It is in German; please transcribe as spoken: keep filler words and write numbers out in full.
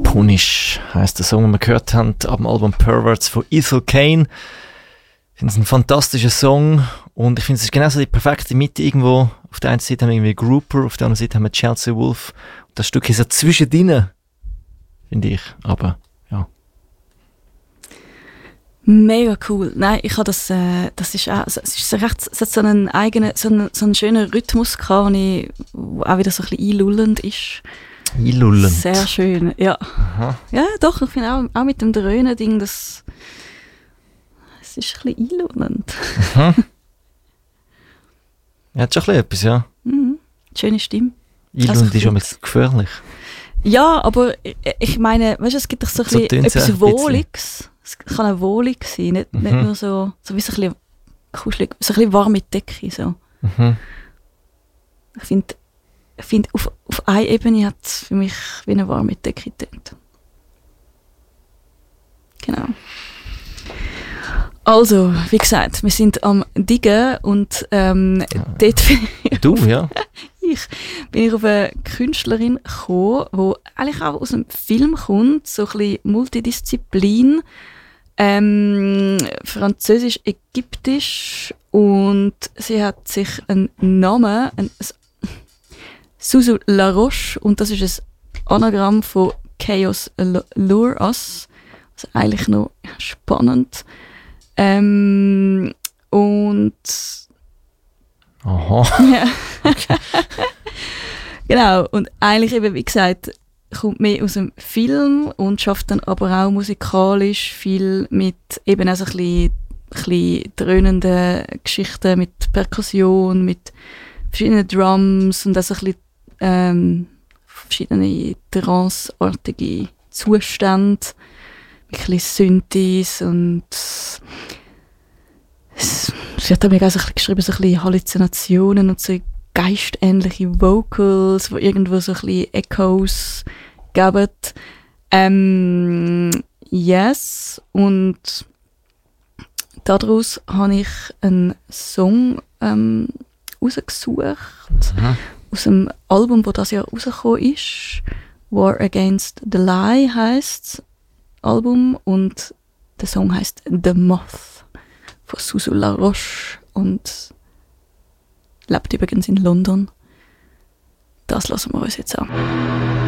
Punish heisst der Song, den wir gehört haben, ab dem Album Perverts von Ethel Cain. Ich finde es ein fantastischer Song und ich finde es ist genau so die perfekte Mitte irgendwo. Auf der einen Seite haben wir irgendwie Grouper, auf der anderen Seite haben wir Chelsea Wolfe. Und das Stück ist so zwischendrin, finde ich. Aber ja. Mega cool. Nein, ich habe das, äh, das ist auch, es ist so recht, es hat so einen eigenen, so einen, so einen schönen Rhythmus gehabt, der auch wieder so ein bisschen einlullend ist. Einlullend? Sehr schön, ja. Aha. Ja, doch, ich finde auch, auch mit dem Dröhnen-Ding, das, es ist ein bisschen einlullend. Aha. Ja, hat schon ein bisschen etwas, ja. Mhm. Schöne Stimme. Einlullend Also, ist schon ein bisschen gefährlich. Ja, aber ich, ich meine, weißt du, es gibt doch so, So ein bisschen tönt's ja etwas ein bisschen. Wohliges. Es kann auch wohlig sein, nicht, Mhm. nicht nur so, so wie so ein bisschen kuschelig, so ein bisschen warme Decke. So. Mhm. Ich finde, ich find, auf, auf einer Ebene hat es für mich wie eine warme Decke getönt. Genau. Also, wie gesagt, wir sind am Diggen und ähm, Ja. dort bin ich, Du, ja. ich, bin ich auf eine Künstlerin gekommen, die eigentlich auch aus einem Film kommt, so ein bisschen Multidisziplin, ähm, französisch-ägyptisch, und sie hat sich einen Namen, ein, Suzu Laroche, und das ist ein Anagramm von Chaos Lure Us, also eigentlich noch spannend. Ähm, und Aha. ja. Genau, und eigentlich eben, wie gesagt, kommt mehr aus dem Film und schafft dann aber auch musikalisch viel mit eben auch so ein bisschen, ein bisschen dröhnenden Geschichten, mit Perkussion, mit verschiedenen Drums und auch so ein bisschen ähm, verschiedene tranceartige Zustände, mit ein bisschen Synthes und es, sie hat mir auch so ein bisschen geschrieben, so ein bisschen Halluzinationen und so geistähnliche Vocals, die irgendwo so ein bisschen Echoes geben. Ähm, yes, und daraus habe ich einen Song ähm, rausgesucht, Mhm. aus dem Album, das das Jahr rausgekommen ist. War Against the Lie heisst das Album und der Song heisst The Moth von Suzu Laroche und lebt übrigens in London. Das lassen wir uns jetzt an.